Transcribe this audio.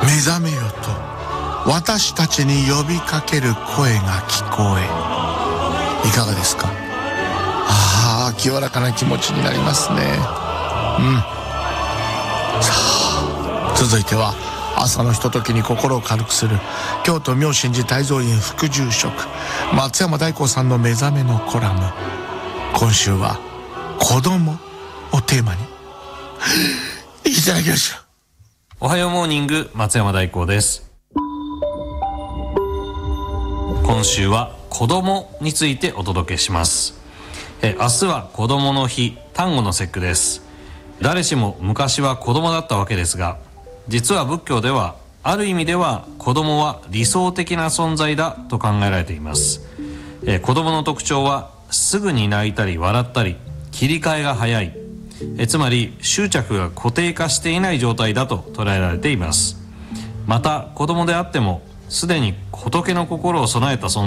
目覚めよと私たちに呼びかける声が聞こえ、いかがですか？清らかな気持ちになりますね。さあ、続いては朝のひとときに心を軽くする京都妙心寺大蔵院副住職松山大光さんの目覚めのコラム。今週は子供をテーマにいただきました。 おはようモーニング、松山大光です。今週は子供についてお届けします。明日は子供の日、端午の節句です。誰しも昔は子供だったわけですが、実は仏教ではある意味では子供は理想的な存在だと考えられています。子供の特徴はすぐに泣いたり笑ったり切り替えが早い、つまり執着が固定化していない状態だと捉えられています。また子供であってもすでに仏の心を備えた存